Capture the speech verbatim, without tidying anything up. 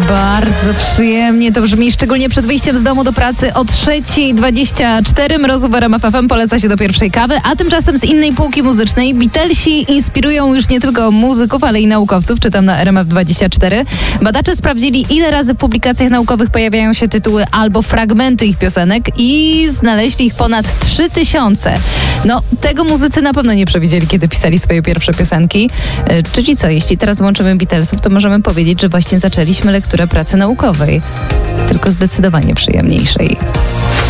Bardzo przyjemnie to brzmi, szczególnie przed wyjściem z domu do pracy o trzeciej dwadzieścia cztery. Mrozu w R M F F M poleca się do pierwszej kawy, a tymczasem z innej półki muzycznej Beatlesi inspirują już nie tylko muzyków, ale i naukowców, czytam na R M F dwadzieścia cztery. Badacze sprawdzili, ile razy w publikacjach naukowych pojawiają się tytuły albo fragmenty ich piosenek i znaleźli ich ponad trzy tysiące. No, tego muzycy na pewno nie przewidzieli, kiedy pisali swoje pierwsze piosenki. E, czyli co, jeśli teraz włączymy Beatlesów, to możemy powiedzieć, że właśnie zaczęliśmy lekturę pracy naukowej, tylko zdecydowanie przyjemniejszej.